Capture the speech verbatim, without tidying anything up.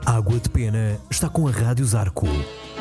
Água de Pena está com a Rádio Zarco.